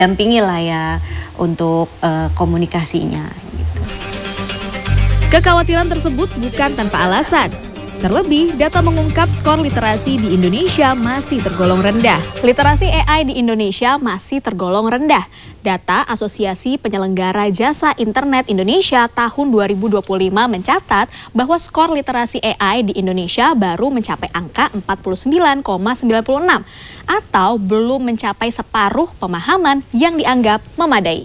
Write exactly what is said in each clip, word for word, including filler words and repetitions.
dampingi lah ya untuk uh, komunikasinya. Gitu. Kekhawatiran tersebut bukan tanpa alasan. Terlebih, data mengungkap skor literasi di Indonesia masih tergolong rendah. Literasi A I di Indonesia masih tergolong rendah. Data Asosiasi Penyelenggara Jasa Internet Indonesia tahun dua ribu dua puluh lima mencatat bahwa skor literasi A I di Indonesia baru mencapai angka empat puluh sembilan koma sembilan puluh enam atau belum mencapai separuh pemahaman yang dianggap memadai.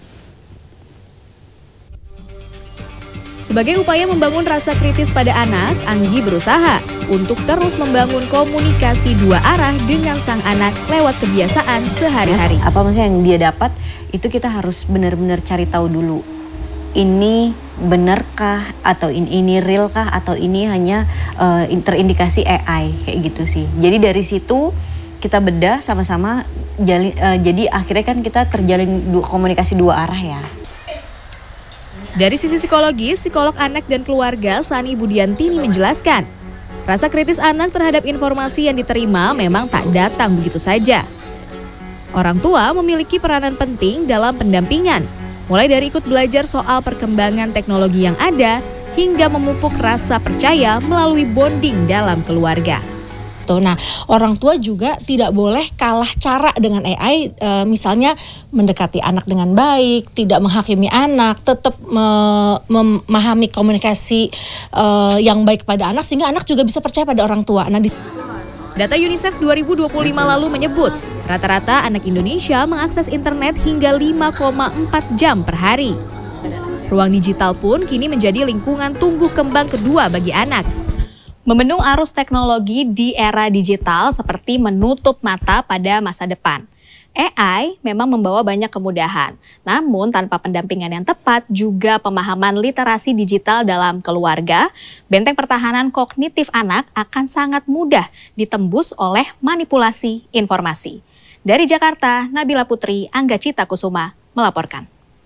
Sebagai upaya membangun rasa kritis pada anak, Anggi berusaha untuk terus membangun komunikasi dua arah dengan sang anak lewat kebiasaan sehari-hari. Apa maksudnya yang dia dapat, itu kita harus benar-benar cari tahu dulu. Ini benarkah atau ini, ini real kah atau ini hanya uh, terindikasi A I kayak gitu sih. Jadi dari situ kita bedah sama-sama, jali, uh, jadi akhirnya kan kita terjalin du- komunikasi dua arah ya. Dari sisi psikologis, psikolog anak dan keluarga Sani Budiantini menjelaskan, rasa kritis anak terhadap informasi yang diterima memang tak datang begitu saja. Orang tua memiliki peranan penting dalam pendampingan, mulai dari ikut belajar soal perkembangan teknologi yang ada, hingga memupuk rasa percaya melalui bonding dalam keluarga. Nah, orang tua juga tidak boleh kalah cara dengan A I, e, misalnya mendekati anak dengan baik, tidak menghakimi anak, tetap me- memahami komunikasi e, yang baik pada anak sehingga anak juga bisa percaya pada orang tua. Nah, di- Data UNICEF dua ribu dua puluh lima lalu menyebut, rata-rata anak Indonesia mengakses internet hingga lima koma empat jam per hari. Ruang digital pun kini menjadi lingkungan tumbuh kembang kedua bagi anak. Membendung arus teknologi di era digital seperti menutup mata pada masa depan. A I memang membawa banyak kemudahan, namun tanpa pendampingan yang tepat juga pemahaman literasi digital dalam keluarga, benteng pertahanan kognitif anak akan sangat mudah ditembus oleh manipulasi informasi. Dari Jakarta, Nabila Putri, Angga Cita Kusuma melaporkan.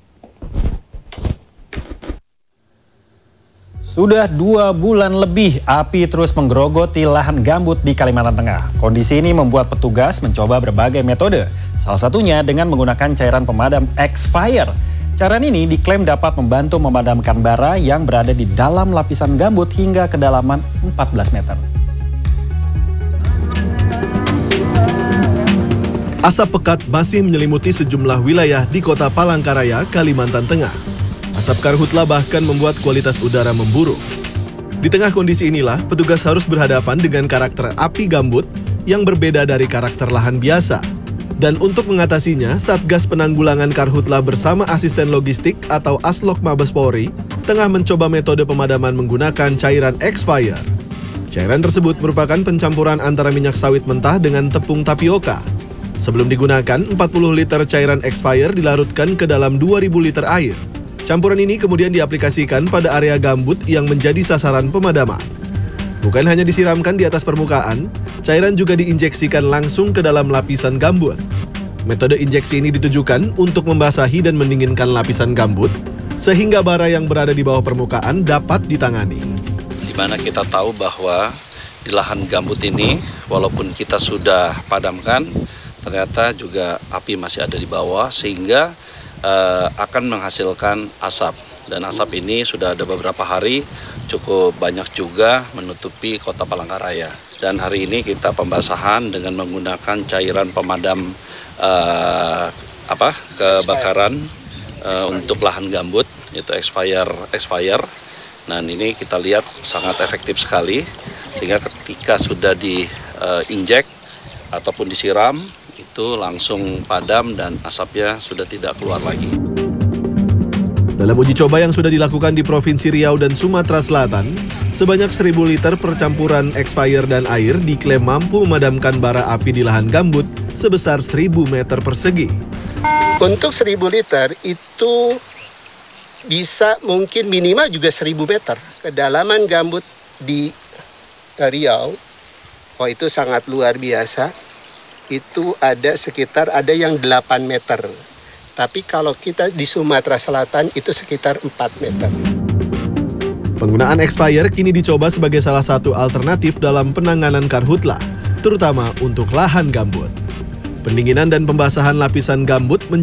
Sudah dua bulan lebih api terus menggerogoti lahan gambut di Kalimantan Tengah. Kondisi ini membuat petugas mencoba berbagai metode, salah satunya dengan menggunakan cairan pemadam X-Fire. Cairan ini diklaim dapat membantu memadamkan bara yang berada di dalam lapisan gambut hingga kedalaman empat belas meter. Asap pekat masih menyelimuti sejumlah wilayah di Kota Palangkaraya, Kalimantan Tengah. Asap karhutla bahkan membuat kualitas udara memburuk. Di tengah kondisi inilah, petugas harus berhadapan dengan karakter api gambut yang berbeda dari karakter lahan biasa. Dan untuk mengatasinya, Satgas Penanggulangan Karhutla bersama Asisten Logistik atau Aslok Mabes Polri tengah mencoba metode pemadaman menggunakan cairan X-Fire. Cairan tersebut merupakan pencampuran antara minyak sawit mentah dengan tepung tapioka. Sebelum digunakan, empat puluh liter cairan X-Fire dilarutkan ke dalam dua ribu liter air. Campuran ini kemudian diaplikasikan pada area gambut yang menjadi sasaran pemadaman. Bukan hanya disiramkan di atas permukaan, cairan juga diinjeksikan langsung ke dalam lapisan gambut. Metode injeksi ini ditujukan untuk membasahi dan mendinginkan lapisan gambut, sehingga bara yang berada di bawah permukaan dapat ditangani. Di mana kita tahu bahwa di lahan gambut ini, walaupun kita sudah padamkan, ternyata juga api masih ada di bawah, sehingga Uh, akan menghasilkan asap, dan asap ini sudah ada beberapa hari cukup banyak juga menutupi Kota Palangkaraya. Dan hari ini kita pembasahan dengan menggunakan cairan pemadam uh, apa kebakaran uh, untuk lahan gambut, yaitu X-Fire X-Fire. Dan ini kita lihat sangat efektif sekali, sehingga ketika sudah diinjek uh, ataupun disiram, itu langsung padam dan asapnya sudah tidak keluar lagi. Dalam uji coba yang sudah dilakukan di Provinsi Riau dan Sumatera Selatan, sebanyak seribu liter percampuran X-Fire dan air diklaim mampu memadamkan bara api di lahan gambut sebesar seribu meter persegi. Untuk seribu liter itu bisa mungkin minimal juga seribu meter. Kedalaman gambut di Riau, oh itu sangat luar biasa. Itu ada sekitar ada yang delapan meter. Tapi kalau kita di Sumatera Selatan itu sekitar empat meter. Penggunaan X-Fire kini dicoba sebagai salah satu alternatif dalam penanganan karhutla, terutama untuk lahan gambut. Pendinginan dan pembasahan lapisan gambut